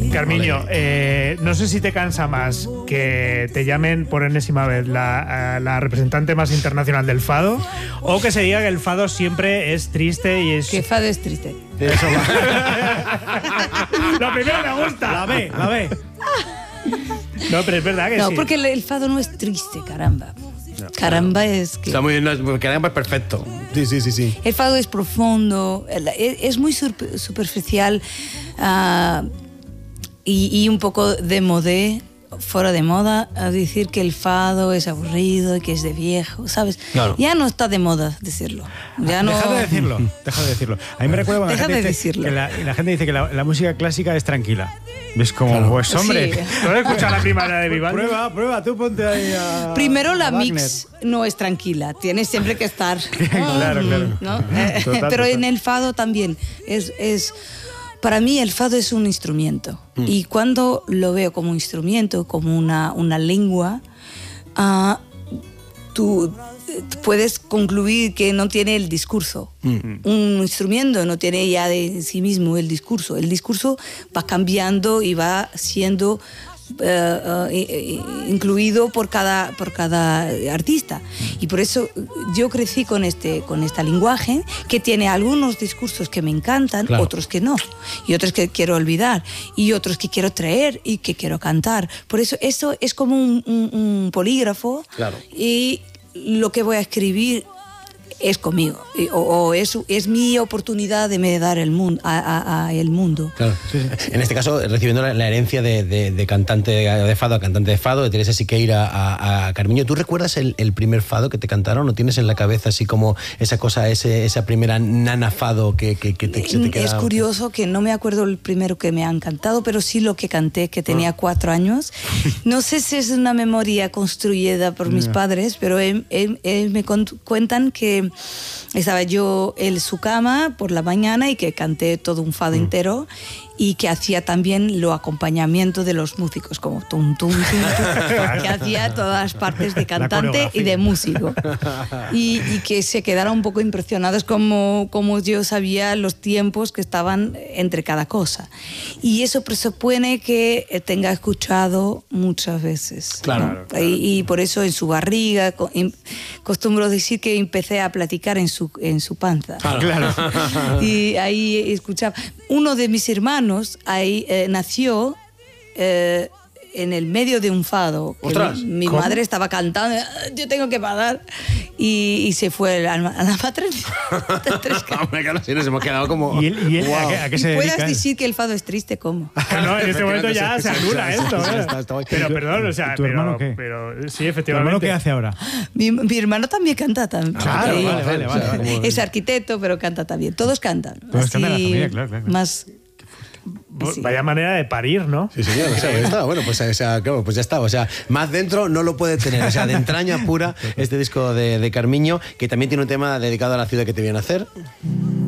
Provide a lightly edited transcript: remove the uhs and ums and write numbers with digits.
Carmiño, no sé si te cansa más que te llamen por enésima vez la representante más internacional del fado o que se diga que el fado siempre es triste y es... Que fado es triste. Eso va. Lo primero me gusta. La B. No, pero es verdad que sí. No, porque el fado no es triste, caramba. Caramba es que... Está muy bien, caramba es perfecto. Sí. El fado es profundo, es muy superficial y un poco de modé, fuera de moda, a decir que el fado es aburrido y que es de viejo, ¿sabes? Claro. Ya no está de moda decirlo. Ya no... Deja de decirlo. A mí me recuerda cuando la gente dice que la música clásica es tranquila. Es como, claro. Pues hombre, Sí. ¿No has escuchado la primaria de Vivaldi? prueba, tú ponte ahí a... Primero la Wagner. mix no es tranquila, tienes siempre que estar... Claro. ¿no? Total. Pero en el fado también es para mí el fado es un instrumento y cuando lo veo como instrumento, como una lengua, tú puedes concluir que no tiene el discurso. Un instrumento no tiene ya de sí mismo el discurso. El discurso va cambiando y va siendo incluido por cada artista. Y por eso yo crecí con este lenguaje que tiene algunos discursos que me encantan, claro. otros que no, y otros que quiero olvidar, y otros que quiero traer y que quiero cantar. Por eso esto es como un polígrafo, Claro. y lo que voy a escribir es conmigo, o es mi oportunidad de me dar el mundo, a el mundo. Claro. Sí. En este caso, recibiendo la herencia de cantante de fado a cantante de fado, de Teresa Siqueira a Carmiño. ¿Tú recuerdas el primer fado que te cantaron? ¿O tienes en la cabeza así como esa cosa, esa primera nana fado que se te queda? Es curioso que no me acuerdo el primero que me han cantado, pero sí lo que canté, que tenía 4 años. No sé si es una memoria construida por mis padres, pero me cuentan que estaba yo en su cama por la mañana y que canté todo un fado entero y que hacía también lo acompañamiento de los músicos, como tum, tum, tum, tum, que hacía todas las partes de cantante y de músico. Y que se quedaron un poco impresionados como yo sabía los tiempos que estaban entre cada cosa. Y eso presupone que tenga escuchado muchas veces. Claro. ¿no? Y por eso en su barriga, costumbro decir que empecé a platicar en su panza. Claro. Y ahí escuchaba. Uno de mis hermanos ahí nació en el medio de un fado. Mi madre estaba cantando, yo tengo que parar, y se fue a la maternidad. Hombre, claro, sí, nos hemos quedado como... ¿Y él wow. a qué se dedica? Puedas decir que el fado es triste, ¿cómo? No, en este momento ya se anula esto. Pero perdón, o sea, ¿Tu hermano qué? pero sí, ¿Tu efectivamente. hermano qué hace ahora? Mi hermano también canta también. Claro, vale. Es arquitecto, pero canta también. Todos cantan. Todos cantan en la familia, claro. Más... Sí. Vaya manera de parir, ¿no? Sí, señor. O sea, ya está. Bueno, pues ya está. O sea, más dentro no lo puede tener. O sea, de entraña pura este disco de Carmiño, que también tiene un tema dedicado a la ciudad que te viene a hacer.